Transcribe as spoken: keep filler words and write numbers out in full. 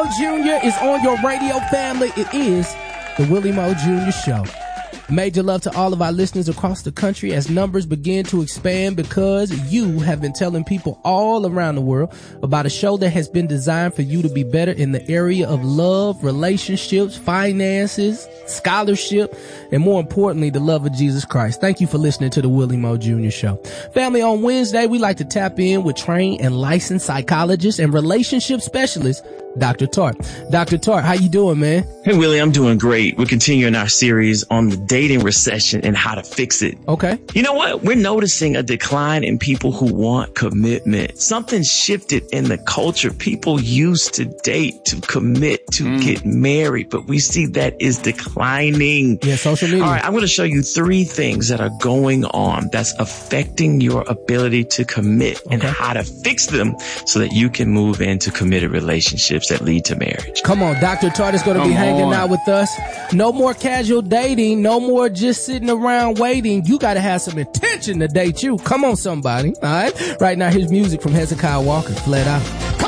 Junior is on your radio, family. It is the Willie Moe Junior Show. Major love to all of our listeners across the country as numbers begin to expand because you have been telling people all around the world about a show that has been designed for you to be better in the area of love, relationships, finances, scholarship, and more importantly, the love of Jesus Christ. Thank you for listening to the Willie Moe Junior Show. Family, on Wednesday, we like to tap in with trained and licensed psychologists and relationship specialists, Doctor Tart. Doctor Tart, how you doing, man? Hey, Willie, I'm doing great. We're continuing our series on the dating recession and how to fix it. Okay. You know what? We're noticing a decline in people who want commitment. Something shifted in the culture. People used to date, to commit, to mm. get married, but we see that is declining. Yeah, social media. All right, I'm going to show you three things that are going on that's affecting your ability to commit okay. and how to fix them so that you can move into committed relationships that lead to marriage. Come on, Doctor Tart is going to be hanging on. out with us. No more casual dating. No more just sitting around waiting. You got to have some intention to date you. Come on, somebody. All right. Right now, here's music from Hezekiah Walker. Flat Out.